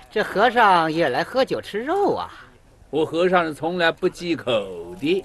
这和尚也来喝酒吃肉啊？ 我和尚是从来不忌口的。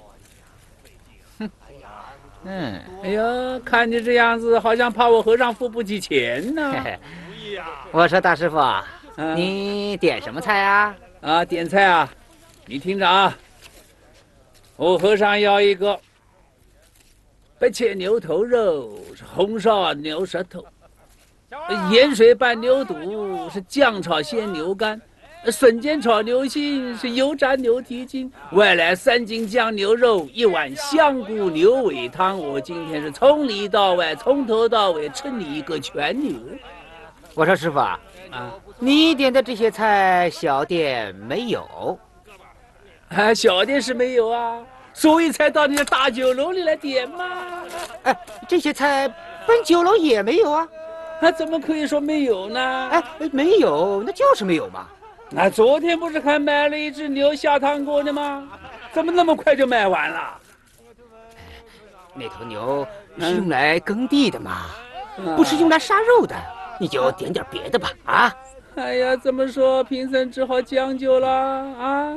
哎呀，看你这样子，好像怕我和尚付不起钱呢。 我说大师傅啊，你点什么菜啊？ 点菜啊，你听着啊，我和尚要一个白切牛头肉，是红烧牛舌头，盐水拌牛肚，是酱炒鲜牛肝，笋尖炒牛心，是油炸牛蹄筋，外来3斤酱牛肉，1碗香菇牛尾汤。我今天是从里到外，从头到尾吃你一个全牛。 我说师傅啊，你点的这些菜小店没有？ 小店是没有啊，所以才到你的大酒楼里来点嘛。 这些菜本酒楼也没有啊。 怎么可以说没有呢？ 没有，那就是没有嘛。 昨天不是还买了一只牛下汤锅的吗？怎么那么快就卖完了？ 那头牛是用来耕地的嘛，不是用来杀肉的。你就点点别的吧，啊！ 哎呀，这么说贫僧只好将就了啊！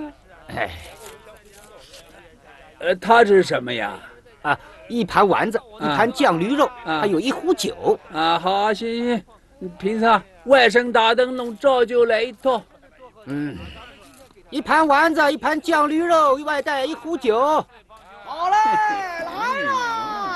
他这是什么呀？ 一盘丸子，一盘酱驴肉，还有1壶酒。 好，行，贫僧外甥打灯笼，照旧来一套。 一盘丸子，一盘酱驴肉，外带1壶酒。好嘞，来了。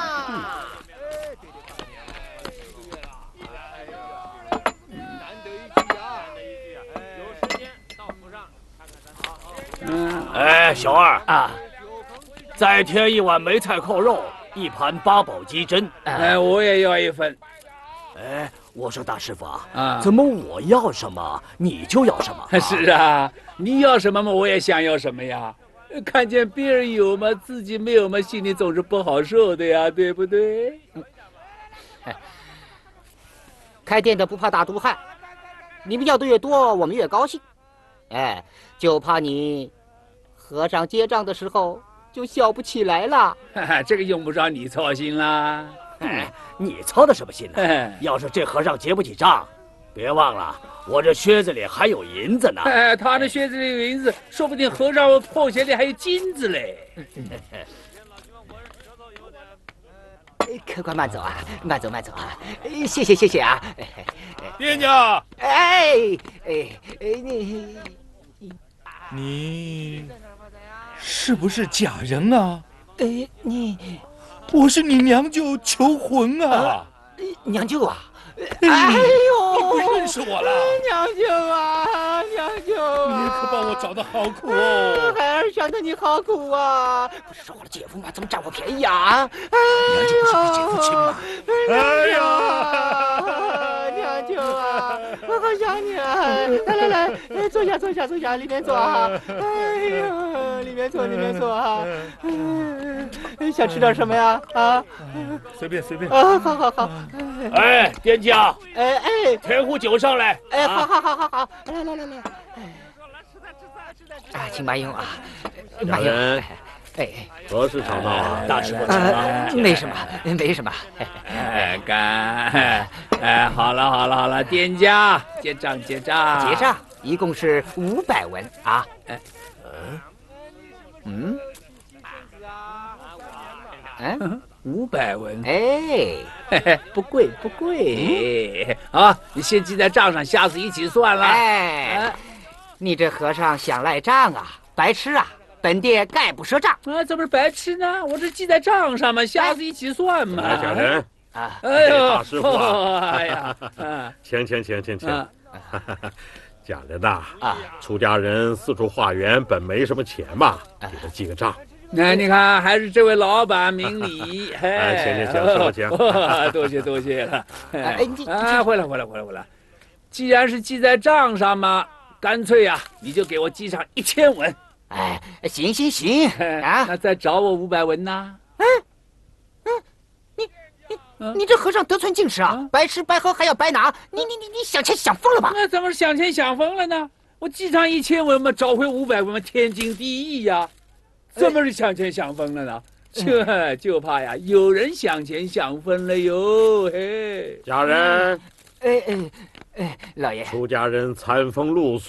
小二啊，再添1碗梅菜扣肉，1盘八宝鸡胗。 我也要1份。 我说大师傅啊，怎么我要什么你就要什么？ 是啊，你要什么嘛，我也想要什么呀。看见别人有嘛，自己没有嘛，心里总是不好受的呀，对不对？ 开店的不怕大肚汉，你们要的越多，我们越高兴。就怕你和尚结账的时候就笑不起来了。 这个用不着你操心啦。 你操的什么心呢？要是这和尚结不起账，别忘了我这靴子里还有银子呢。 他的靴子里有银子，说不定和尚破鞋里还有金子嘞。 客官慢走啊，慢走慢走啊！谢谢啊！ 店家，你是不是假人啊？我是你娘舅求魂啊！ 娘舅啊！ 哎呦，你不认识我了？ 娘舅啊，娘舅啊！ 你可把我找得好苦哦！ 孩儿想的你好苦啊！不是说好了姐夫吗？怎么占我便宜啊？ 娘舅不是比姐夫亲吗？ 哎呀，娘舅啊，我好想你啊！来，坐下，里面坐啊！哎呀，里面坐啊！想吃点什么呀？ 随便。 好。 店家， 添壶酒上来。 好，来，请慢用啊，慢用。 何时吵闹啊？ 大师傅， 没什么。 干，好了，店家结账， 一共是500文啊。 500文，不贵。好，你先记在账上，下次一起算了。 你这和尚想赖账啊？白痴啊！本店概不赊账。 怎么是白痴呢？我这记在账上嘛，下次一起算嘛。 家人哎呦， 大师傅哎呀， 请。家人呐，出家人四处化缘，本没什么钱嘛，给他记个账。 你看，还是这位老板明理。 行，师傅请。 多谢了。回来。既然是记在账上嘛，干脆呀，你就给我记上1000文。 行啊！ 那再找我500文呐？ 你这和尚得寸进尺啊！白吃白喝还要白拿，你想钱想疯了吧？ 那怎么想钱想疯了呢？我记上1000文嘛，找回500文嘛，天经地义呀。怎么是想钱想疯了呢？就怕呀，有人想钱想疯了哟。 家人， 老爷， 出家人餐风露宿。